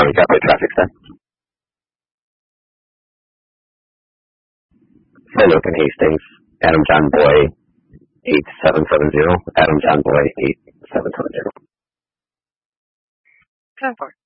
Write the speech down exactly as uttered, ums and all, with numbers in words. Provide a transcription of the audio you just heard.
County Gateway traffic stop. Full open Hastings, Adam John Boy, eight seven seven zero, Adam John Boy, eight seven seven zero. ten four.